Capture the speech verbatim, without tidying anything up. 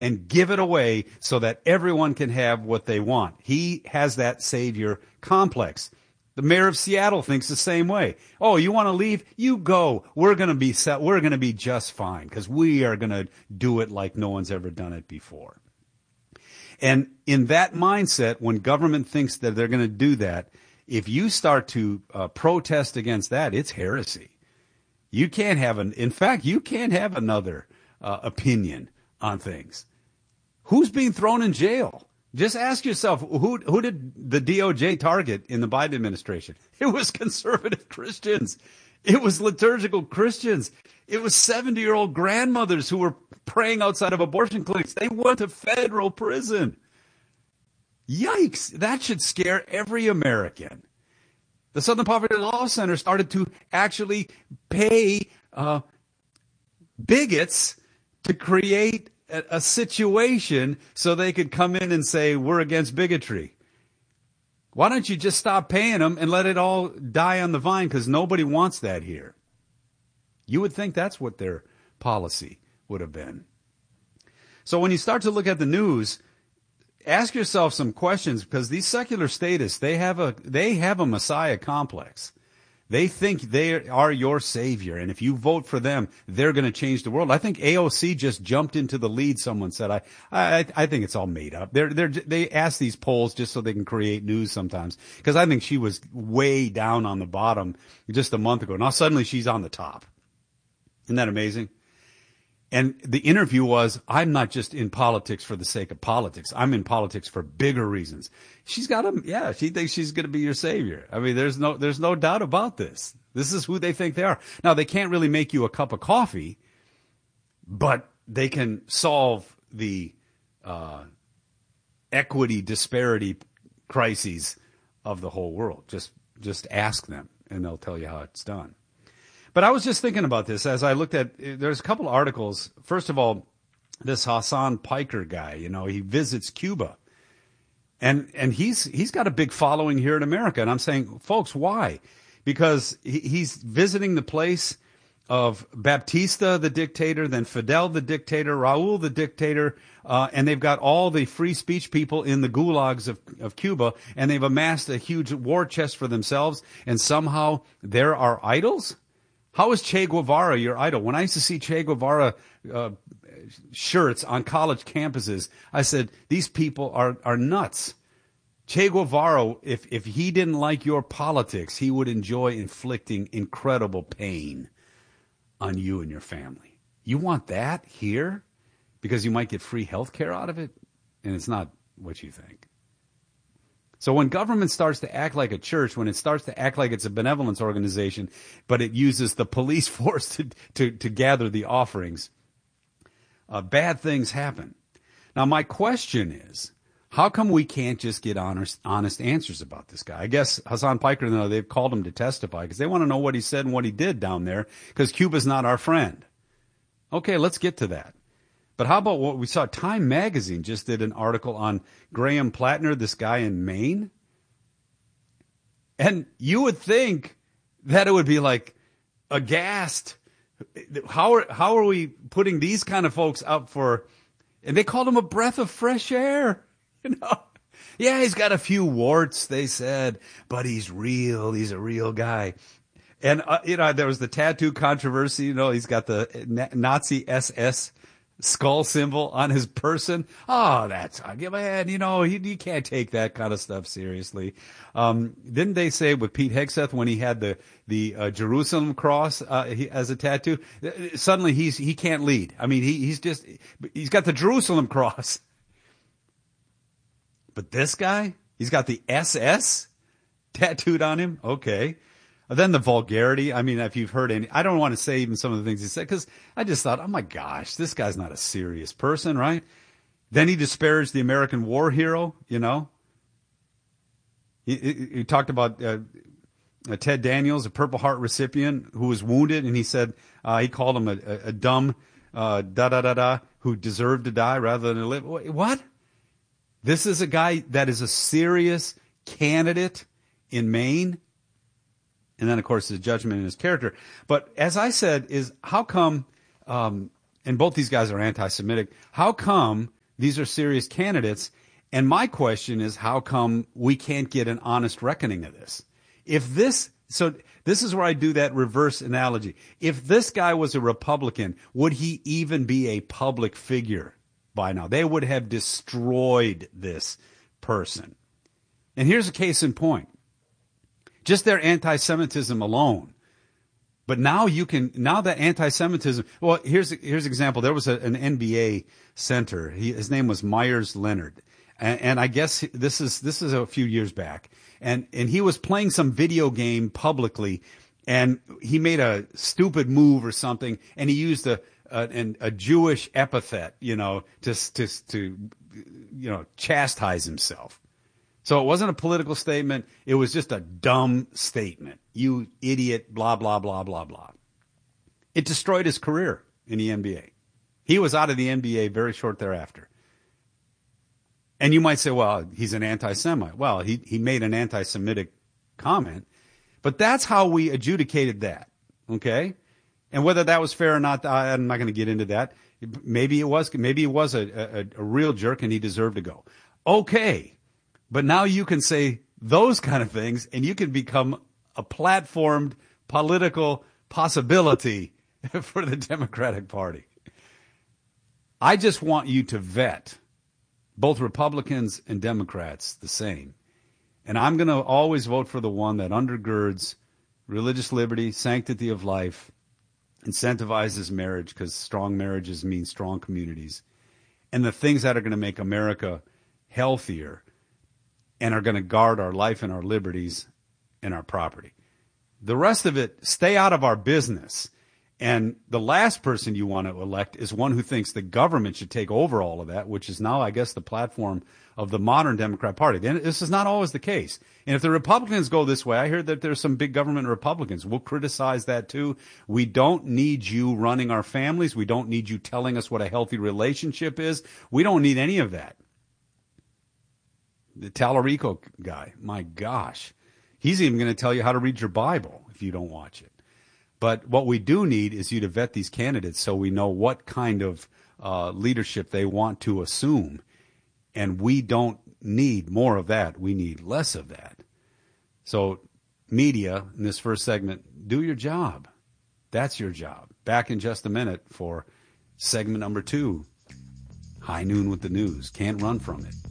and give it away so that everyone can have what they want. He has that savior complex. The mayor of Seattle thinks the same way. Oh, you want to leave? You go. We're going to be set. We're going to be just fine because we are going to do it like no one's ever done it before. And in that mindset, when government thinks that they're going to do that, if you start to uh, protest against that, it's heresy. You can't have an, in fact, you can't have another uh, opinion on things. Who's being thrown in jail? Just ask yourself, who who did the D O J target in the Biden administration? It was conservative Christians. It was liturgical Christians. It was seventy-year-old grandmothers who were praying outside of abortion clinics. They went to federal prison. Yikes. That should scare every American. The Southern Poverty Law Center started to actually pay uh, bigots to create a, a situation so they could come in and say, we're against bigotry. Why don't you just stop paying them and let it all die on the vine? Because nobody wants that here. You would think that's what their policy would have been. So when you start to look at the news, ask yourself some questions, because these secular statists, they have a they have a Messiah complex. They think they are your savior, and if you vote for them, they're going to change the world. I think A O C just jumped into the lead. Someone said, I I, I think it's all made up. They're they're they ask these polls just so they can create news sometimes, because I think she was way down on the bottom just a month ago. Now suddenly she's on the top. Isn't that amazing? And the interview was, I'm not just in politics for the sake of politics. I'm in politics for bigger reasons. She's got them. Yeah, she thinks she's going to be your savior. I mean, there's no, there's no doubt about this. This is who they think they are. Now, they can't really make you a cup of coffee, but they can solve the uh, equity disparity crises of the whole world. Just, just ask them, and they'll tell you how it's done. But I was just thinking about this as I looked at, there's a couple articles. First of all, this Hasan Piker guy, you know, he visits Cuba. And and he's he's got a big following here in America. And I'm saying, folks, why? Because he, he's visiting the place of Baptista, the dictator, then Fidel, the dictator, Raul, the dictator, uh, and they've got all the free speech people in the gulags of, of Cuba, and they've amassed a huge war chest for themselves, and somehow they're our idols? How is Che Guevara your idol? When I used to see Che Guevara uh, shirts on college campuses, I said, these people are, are nuts. Che Guevara, if, if he didn't like your politics, he would enjoy inflicting incredible pain on you and your family. You want that here? Because you might get free health care out of it? And it's not what you think. So when government starts to act like a church, when it starts to act like it's a benevolence organization, but it uses the police force to to, to gather the offerings, uh, bad things happen. Now, my question is, how come we can't just get honest, honest answers about this guy? I guess Hasan Piker, you know, they've called him to testify because they want to know what he said and what he did down there, because Cuba's not our friend. Okay, let's get to that. But how about what we saw? Time Magazine just did an article on Graham Plattner, this guy in Maine. And you would think that it would be like aghast. How are, how are we putting these kind of folks up for, and they called him a breath of fresh air, you know? Yeah, he's got a few warts, they said, but he's real. He's a real guy. And, uh, you know, there was the tattoo controversy. You know, he's got the Nazi S S skull symbol on his person. Oh, that's, man, you know, you, you can't take that kind of stuff seriously. Um, didn't they say with Pete Hegseth when he had the, the, uh, Jerusalem cross, uh, he, as a tattoo, suddenly he's, he can't lead. I mean, he, he's just, he's got the Jerusalem cross. But this guy, he's got the S S tattooed on him. Okay. Then the vulgarity. I mean, if you've heard any, I don't want to say even some of the things he said, because I just thought, oh my gosh, this guy's not a serious person, right? Then he disparaged the American war hero, you know. He, he, he talked about uh, uh, Ted Daniels, a Purple Heart recipient who was wounded, and he said, uh, he called him a, a, a dumb uh, da-da-da-da who deserved to die rather than live. What? This is a guy that is a serious candidate in Maine. And then, of course, his judgment and his character. But as I said, is how come um, and both these guys are anti-Semitic. How come these are serious candidates? And my question is, how come we can't get an honest reckoning of this? If this, so this is where I do that reverse analogy. If this guy was a Republican, would he even be a public figure by now? They would have destroyed this person. And here's a case in point. Just their anti-Semitism alone. But now you can, now that anti-Semitism, well, here's, here's an example. There was a, an N B A center. He, his name was Myers Leonard. And, and I guess this is, this is a few years back. And, and he was playing some video game publicly, and he made a stupid move or something, and he used a, a, a Jewish epithet, you know, to, to, to, you know, chastise himself. So it wasn't a political statement. It was just a dumb statement. You idiot, blah, blah, blah, blah, blah. It destroyed his career in the N B A. He was out of the N B A very short thereafter. And you might say, well, he's an anti-Semite. Well, he, he made an anti-Semitic comment. But that's how we adjudicated that, okay? And whether that was fair or not, I'm not going to get into that. Maybe it was. Maybe he was a, a, a real jerk and he deserved to go. Okay. But now you can say those kind of things, and you can become a platformed political possibility for the Democratic Party. I just want you to vet both Republicans and Democrats the same. And I'm going to always vote for the one that undergirds religious liberty, sanctity of life, incentivizes marriage, because strong marriages mean strong communities, and the things that are going to make America healthier and are going to guard our life and our liberties and our property. The rest of it, stay out of our business. And the last person you want to elect is one who thinks the government should take over all of that, which is now, I guess, the platform of the modern Democrat Party. And this is not always the case. And if the Republicans go this way, I hear that there's some big government Republicans. We'll criticize that too. We don't need you running our families. We don't need you telling us what a healthy relationship is. We don't need any of that. The Tallarico guy, my gosh, he's even going to tell you how to read your Bible if you don't watch it. But what we do need is you to vet these candidates so we know what kind of uh, leadership they want to assume. And we don't need more of that. We need less of that. So media, in this first segment, do your job. That's your job. Back in just a minute for segment number two, High Noon with the News. Can't run from it.